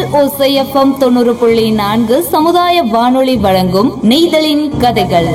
ஓசை எஃப்எம் 90.4 சமுதாய வானொலி வழங்கும் நெய்தலின் கதைகள்.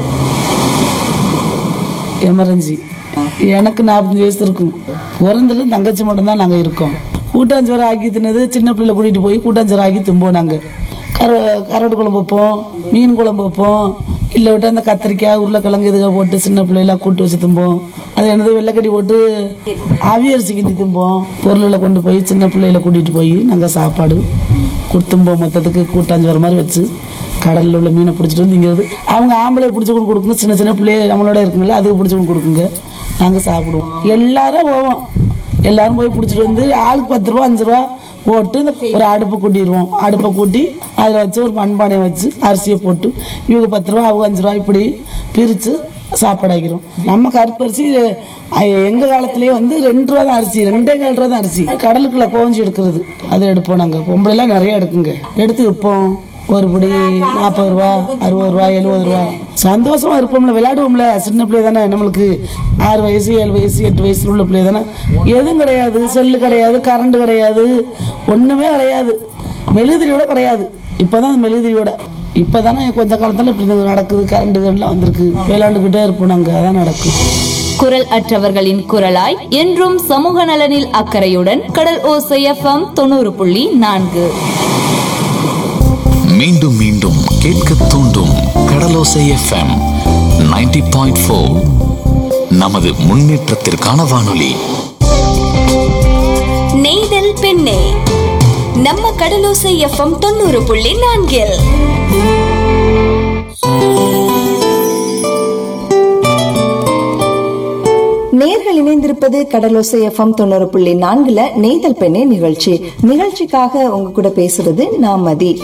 எமர்ஜென்சி எனக்கு 45 வயசு இருக்கும். பிறந்தது தங்கச்சி மட்டும்தான் நாங்கள் இருக்கோம். கூட்டாஞ்சோறு ஆக்கி தின்னது சின்ன பிள்ளை கூட்டிகிட்டு போய் கூட்டாஞ்சோறு ஆக்கி தும்போம். நாங்கள் கரோடு குழம்பு வைப்போம், மீன் குழம்பு வைப்போம், இல்லை விட்டு அந்த கத்திரிக்காய் உருளைக்கிழங்கு இதுக போட்டு சின்ன பிள்ளைலாம் கூட்டு வச்சு தும்போம். அது என்னது வெள்ளைக்கட்டி போட்டு அவியரிசி கிண்டி தும்போம். பொருளை கொண்டு போய் சின்ன பிள்ளைகளை கூட்டிகிட்டு போய் நாங்கள் சாப்பாடு கொடுத்தும்போம். மொத்தத்துக்கு கூட்டாஞ்சோறு மாதிரி வச்சு கடலில் உள்ள மீனை பிடிச்சிட்டு வந்து இங்கிறது அவங்க ஆம்பளை பிடிச்சி கொண்டு கொடுக்குங்க. சின்ன சின்ன பிள்ளைய நம்மளோட இருக்குங்களா அதுக்கு பிடிச்சி கொண்டு கொடுக்குங்க. நாங்கள் சாப்பிடுவோம். எல்லாரும் போவோம். எல்லாரும் போய் பிடிச்சிட்டு வந்து ஆளுக்கு 10 ரூபா 5 ரூபா போட்டு ஒரு அடுப்பை கூட்டிடுவோம். அடுப்பை கூட்டி அதில் வச்சு ஒரு மண்பானையை வச்சு அரிசியை போட்டு இவங்க 10 ரூபா அவங்க 5 ரூபா இப்படி பிரித்து சாப்பாடு ஆக்கிறோம். நம்ம கருப்பரிசி எங்கள் காலத்துலேயே வந்து 2 ரூபா தான் அரிசி, 2.25 ரூபா தான் அரிசி. கடலுக்குள்ளே கோவஞ்சி எடுக்கிறது அதை எடுப்போம். நாங்கள் பொம்பளைலாம் நிறைய எடுக்குங்க. எடுத்து விற்போம். ஒரு படி 40 ரூபா 60 ரூபா 70 ரூபா. சந்தோஷமா இருப்போம்ல, விளையாடுவோம்ல. சின்ன பிள்ளை தானே, நம்மளுக்கு 6 வயசு 7 வயசு 8 வயசு உள்ள பிள்ளை தானே. எதுவும் கிடையாது, செல்லு கிடையாது, கரண்ட் கிடையாது, ஒண்ணுமே கிடையாது. மெழுதிரியோட கிடையாது. இப்பதான் மெழுதிரியோட இப்பதானே கொஞ்ச காலத்துல இப்படி நடக்குது. கரண்ட்லாம் வந்திருக்கு. விளையாண்டுகிட்டே இருப்போம் நாங்க. அதான் நடக்கும். குரல் அற்றவர்களின் குரலாய் என்றும் சமூக நலனில் அக்கறையுடன் கடல் ஓசை எஃப்எம் 90.4. மீண்டும் மீண்டும் கேட்க தூண்டும் கடலோசை எஃப்எம் 90.4. நமது முன்னேற்றத்திற்கான வானொலி. நெய்தல் பெண்ணே, நம்ம கடலோசை எஃப்எம் 90.4. நேர்கள் இணைந்திருப்பது கடலோசை எஃப்எம் 90.4 நெய்தல் பெண்ணே நிகழ்ச்சிக்காக உங்க கூட பேசுறது நான் மதி.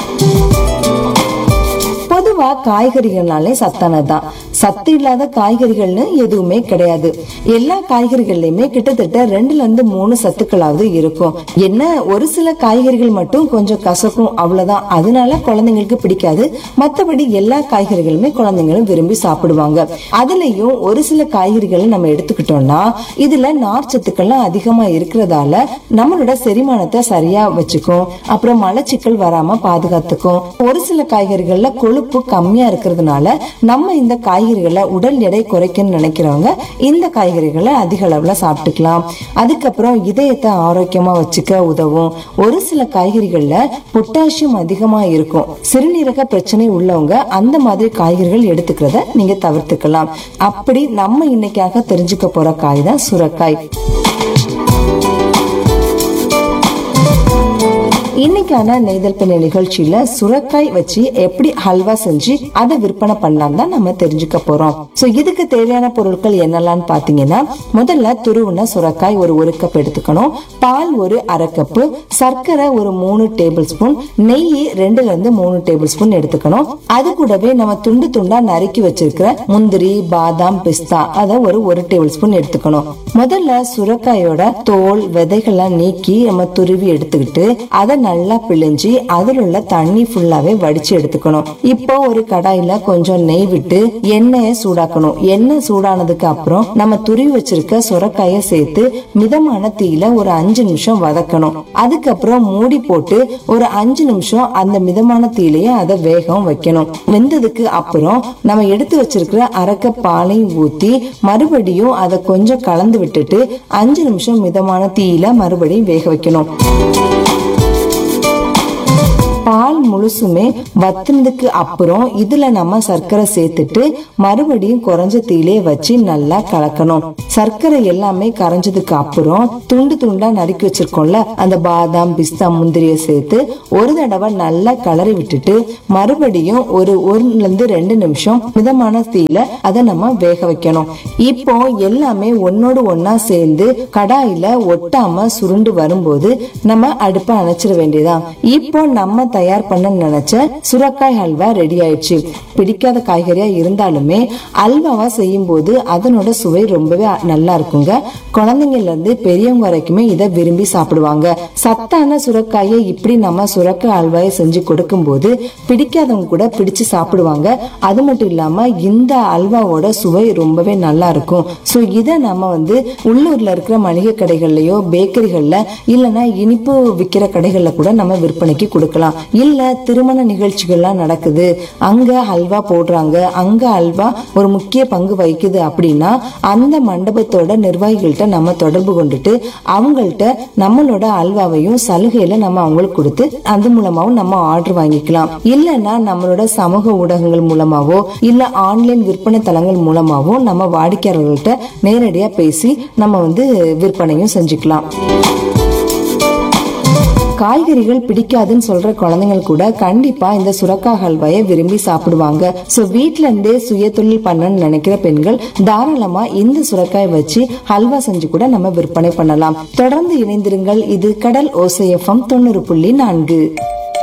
பொதுவா காய்கறிகள்னாலே சத்தானதுதான். சத்து இல்லாத காய்கறிகள்னு எதுவுமே கிடையாது. எல்லா காய்கறிகள்லயுமே கிட்டத்தட்ட 2 to 3 சத்துக்களாவது இருக்கும். என்ன ஒரு சில காய்கறிகள் மட்டும் கொஞ்சம் கசக்கும், அவ்வளவுதான். அதனால குழந்தைங்களுக்கு பிடிக்காது. மத்தபடி எல்லா காய்கறிகளுமே குழந்தைங்களும் விரும்பி சாப்பிடுவாங்க. அதுலயும் ஒரு சில காய்கறிகள் நம்ம எடுத்துக்கிட்டோம்னா இதுல நார் சத்துக்கள்லாம் அதிகமா இருக்கிறதால நம்மளோட செரிமானத்தை சரியா வச்சுக்கும். அப்புறம் மலச்சிக்கல் வராம பாதுகாத்துக்கும். ஒரு சில காய்கறிகள்ல கொழுப்பு கம்மியா இருக்கிறதுனால நம்ம இந்த காய்கறிகளை உடல் எடை குறைக்கணும்னு நினைக்கிறவங்க இந்த காய்கறிகளை அதிக அளவுல சாப்பிட்டுக்கலாம். அதுக்கப்புறம் இதயத்தை ஆரோக்கியமா வச்சுக்க உதவும். ஒரு சில காய்கறிகள்ல பொட்டாசியம் அதிகமா இருக்கும். சிறுநீரக பிரச்சனை உள்ளவங்க அந்த மாதிரி காய்கறிகள் எடுத்துக்கிறத நீங்க தவிர்த்துக்கலாம். அப்படி நம்ம இன்னைக்காக தெரிஞ்சுக்க போற காய் தான் சுரைக்காய். இன்னைக்கான நெய்தல் பெண்ணே நிகழ்ச்சியில சுரைக்காய் வச்சு எப்படி ஹல்வா செஞ்சு அதை விற்பனை பண்ணலாம் தான் நம்ம தெரிஞ்சுக்க போறோம். சோ இதுக்கு தேவையான பொருட்கள் என்னெல்லாம் பாத்தீங்கன்னா, முதல்ல துருவுன சுரைக்காய் ஒரு கப் எடுத்துக்கணும். பால் ஒரு 1/2 கப்பு, சர்க்கரை ஒரு 3 டேபிள் ஸ்பூன், நெய் 2 to 3 டேபிள் ஸ்பூன் எடுத்துக்கணும். அது கூடவே நம்ம துண்டு துண்டா நறுக்கி வச்சிருக்கிற முந்திரி, பாதாம், பிஸ்தா அதை ஒரு 1 டேபிள் ஸ்பூன் எடுத்துக்கணும். முதல்ல சுரைக்காயோட தோல் விதைகள்லாம் நீக்கி நம்ம துருவி எடுத்துக்கிட்டு அதை நல்லா பிழிஞ்சு அதில் உள்ள தண்ணி ஃபுல்லாவே வடிச்சு எடுத்துக்கணும். இப்போ ஒரு கடாயில கொஞ்சம் நெய் விட்டு எண்ணெயை சூடாக்கணும். எண்ணெய் சூடானதுக்கு அப்புறம் நம்ம துருவி வச்சிருக்க சுரைக்காய சேர்த்து மிதமான தீயில ஒரு 5 நிமிஷம் வதக்கணும். அதுக்கப்புறம் மூடி போட்டு ஒரு 5 நிமிஷம் அந்த மிதமான தீயிலேயே அதை வேகம் வைக்கணும். வெந்ததுக்கு அப்புறம் நம்ம எடுத்து வச்சிருக்கிற 1/2 கப் பாலையும் ஊத்தி மறுபடியும் அதை கொஞ்சம் கலந்து விட்டுட்டு 5 நிமிஷம் மிதமான தீயில மறுபடியும் வேக வைக்கணும். பால் முழுசுமே வத்தினதுக்கு அப்புறம் இதுல நம்ம சர்க்கரை சேர்த்துட்டு மறுபடியும் குறைஞ்ச தீயிலே வச்சு நல்லா கலக்கணும். சர்க்கரை எல்லாமே கரைஞ்சதுக்கு அப்புறம் துண்டு துண்டா நறுக்கி வச்சிருக்கோம்ல அந்த பாதாம், பிஸ்தா, முந்திரிய சேர்த்து ஒரு தடவை நல்லா கலரி விட்டுட்டு மறுபடியும் ஒரு 1 to 2 நிமிஷம் மிதமான தீயில அதை நம்ம வேக வைக்கணும். இப்போ எல்லாமே ஒன்னோடு ஒன்னா சேர்ந்து கடாயில ஒட்டாம சுருண்டு வரும்போது நம்ம அடுப்பை அணைச்சிட வேண்டியதான். இப்போ நம்ம தயார் பண்ண நினைச்ச சுரக்காய் ஹல்வா ரெடி ஆயிடுச்சு. பிடிக்காத காய்கறியா இருந்தாலுமே அல்வாவா செய்யும் போது அதனோட சுவை ரொம்பவே நல்லா இருக்குங்க. குழந்தைங்கள்ல இருந்து பெரியவங்க வரைக்குமே இதை விரும்பி சாப்பிடுவாங்க. சத்தான சுரக்காயை இப்படி நம்ம சுரக்காய் அல்வாயை செஞ்சு கொடுக்கும் போது பிடிக்காதவங்க கூட பிடிச்சு சாப்பிடுவாங்க. அது மட்டும் இல்லாம இந்த அல்வாவோட சுவை ரொம்பவே நல்லா இருக்கும். சோ இதை நம்ம உள்ளூர்ல இருக்கிற மளிகை கடைகள்லயோ பேக்கரிகள்ல இல்லைன்னா இனிப்பு விற்கிற கடைகள்ல கூட நம்ம விற்பனைக்கு கொடுக்கலாம். இல்ல திருமண நிகழ்ச்சிகள்லாம் நடக்குது, அங்க அல்வா போடுறாங்க, அங்க அல்வா ஒரு முக்கிய பங்கு வகிக்குது அப்படின்னா அந்த மண்டபத்தோட நிர்வாகிகள்கிட்ட நம்ம தொடர்பு கொண்டுட்டு அவங்கள்ட்ட நம்மளோட அல்வாவையும் சலுகையில நம்ம அவங்களுக்கு கொடுத்து அது மூலமாவும் நம்ம ஆர்டர் வாங்கிக்கலாம். இல்லைன்னா நம்மளோட சமூக ஊடகங்கள் மூலமாவோ இல்ல ஆன்லைன் விற்பனை தளங்கள் மூலமாவோ நம்ம வாடிக்கையாளர்கள்ட்ட நேரடியா பேசி நம்ம விற்பனையும் செஞ்சுக்கலாம். காய்கறிகள் பிடிக்காதுன்னு சொல்ற குழந்தைகள் கூட கண்டிப்பா இந்த சுரக்காய் ஹல்வாயை விரும்பி சாப்பிடுவாங்க. சோ வீட்ல இருந்தே சுய தொழில் பண்ணணும்னு நினைக்கிற பெண்கள் தாராளமா இந்த சுரக்காய் வச்சு ஹல்வா செஞ்சு கூட நம்ம விற்பனை பண்ணலாம். தொடர்ந்து இணைந்திருங்கள். இது கடல் ஓசை FM 90.4.